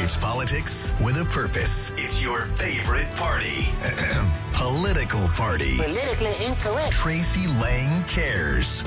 It's politics with a purpose. It's your favorite party. Political party. Politically incorrect. Tracy Lang Cares.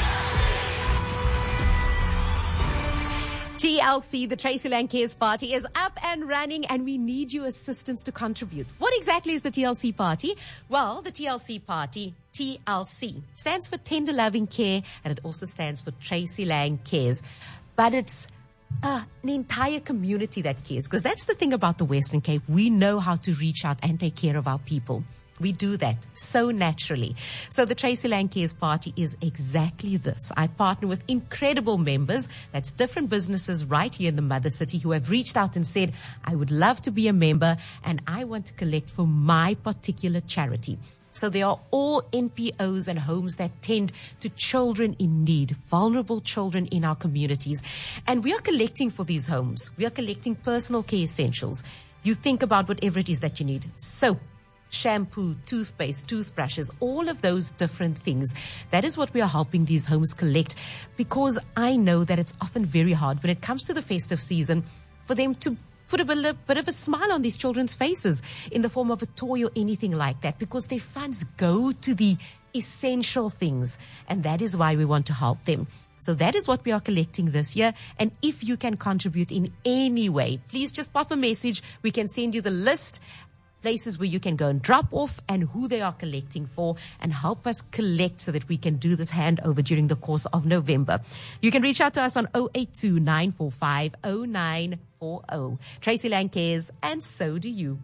TLC, the Tracy Lang Cares Party, is up and running, and we need your assistance to contribute. What exactly is the TLC Party? Well, the TLC Party, TLC, stands for Tender Loving Care, and it also stands for Tracy Lang Cares. But it's an entire community that cares, because that's the thing about the Western Cape. We know how to reach out and take care of our people. We do that so naturally. So the Tracy Lang Cares Party is exactly this. I partner with incredible members, that's different businesses right here in the mother city, who have reached out and said, I would love to be a member and I want to collect for my particular charity. So they are all NPOs and homes that tend to children in need, vulnerable children in our communities. And we are collecting for these homes. We are collecting personal care essentials. You think about whatever it is that you need. Soap, shampoo, toothpaste, toothbrushes, all of those different things. That is what we are helping these homes collect, because I know that it's often very hard when it comes to the festive season for them to put a bit of a smile on these children's faces in the form of a toy or anything like that, because their funds go to the essential things, and that is why we want to help them. So that is what we are collecting this year. And if you can contribute in any way, please just pop a message. We can send you the list, places where you can go and drop off and who they are collecting for, and help us collect so that we can do this handover during the course of November. You can reach out to us on 082 945 0940. Tracy Lang Cares, and so do you.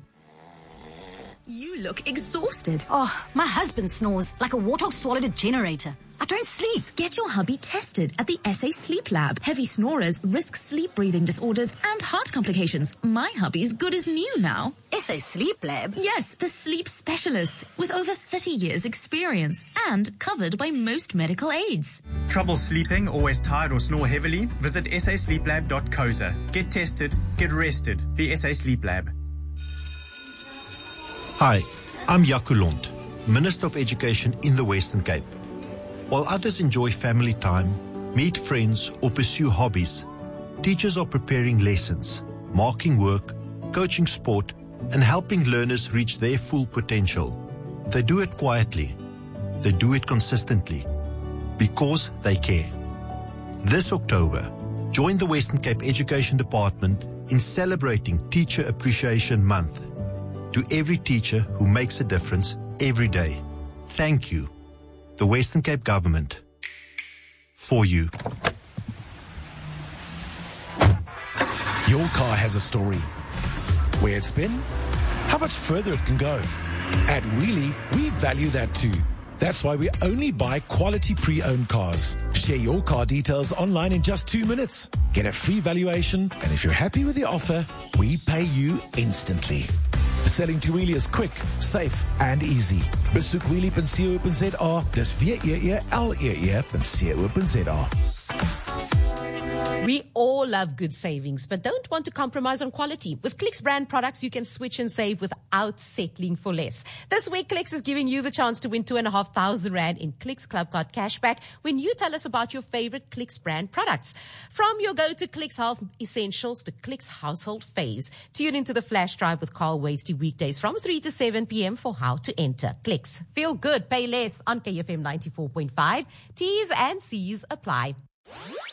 You look exhausted. Oh, my husband snores like a warthog swallowed a generator. I don't sleep. Get your hubby tested at the SA Sleep Lab. Heavy snorers risk sleep breathing disorders and heart complications. My hubby's good as new now. SA Sleep Lab? Yes, the sleep specialists with over 30 years experience and covered by most medical aids. Trouble sleeping, always tired or snore heavily? Visit sasleeplab.co.za. Get tested, get rested. The SA Sleep Lab. Hi, I'm Jaco Lont, Minister of Education in the Western Cape. While others enjoy family time, meet friends or pursue hobbies, teachers are preparing lessons, marking work, coaching sport, and helping learners reach their full potential. They do it quietly. They do it consistently. Because they care. This October, join the Western Cape Education Department in celebrating Teacher Appreciation Month. To every teacher who makes a difference every day, thank you. The Western Cape Government. For you. Your car has a story. Where it's been, how much further it can go. At Wheelie, we value that too. That's why we only buy quality pre-owned cars. Share your car details online in just 2 minutes. Get a free valuation, and if you're happy with the offer, we pay you instantly. Selling to Wheelie is quick, safe, and easy. Besoek wheelie.co.za. Dis wheelie.co.za. We all love good savings, but don't want to compromise on quality. With Clicks brand products, you can switch and save without settling for less. This week, Clicks is giving you the chance to win 2,500 Rand in Clicks Club Card cashback when you tell us about your favorite Clicks brand products. From your go-to Clicks Health Essentials to Clicks Household Faves. Tune into the Flash Drive with Carl Wasty weekdays from 3 to 7 p.m. for how to enter. Clicks. Feel good, pay less on KFM 94.5. T's and C's apply.